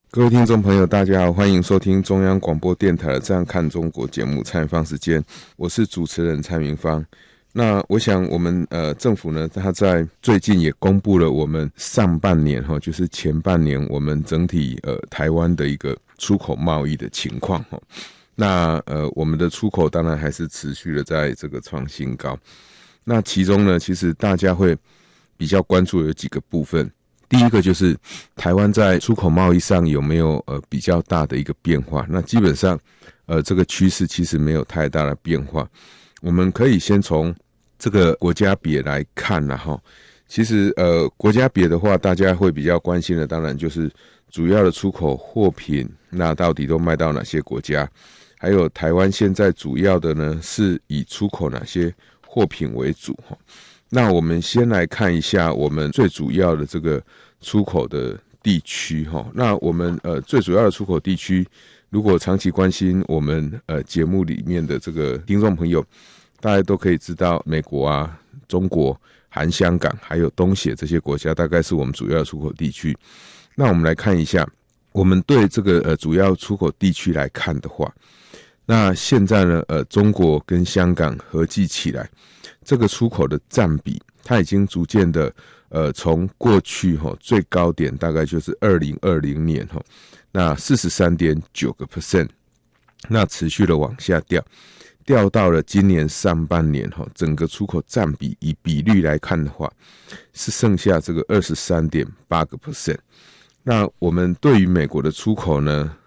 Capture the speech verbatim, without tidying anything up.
各位听众朋友大家好，欢迎收听中央广播电台的这样看中国节目，蔡明芳时间，我是主持人蔡明芳。那我想我们呃政府呢，他在最近也公布了我们上半年哈，就是前半年我们整体呃台湾的一个出口贸易的情况哈。那呃我们的出口当然还是持续的在这个创新高。那其中呢，其实大家会比较关注有几个部分。第一个就是台湾在出口贸易上有没有呃比较大的一个变化？那基本上呃这个趋势其实没有太大的变化。我们可以先从这个国家别来看啦齁。其实呃国家别的话，大家会比较关心的当然就是主要的出口货品，那到底都卖到哪些国家？还有台湾现在主要的呢是以出口哪些货品为主齁。那我们先来看一下我们最主要的这个出口的地区齁。那我们呃最主要的出口地区，如果长期关心我们呃节目里面的这个听众朋友，大家都可以知道，美国啊、中国、含香港还有东协这些国家，大概是我们主要的出口地区。那我们来看一下，我们对这个呃主要出口地区来看的话，那现在呢呃中国跟香港合计起来，这个出口的占比，它已经逐渐的，呃，从过去哈最高点大概就是二零二零年哈，那 百分之四十三点九， 那持续的往下掉，掉到了今年上半年哈，整个出口占比以比率来看的话，是剩下这个 二十三点八。那我们对于美国的出口呢，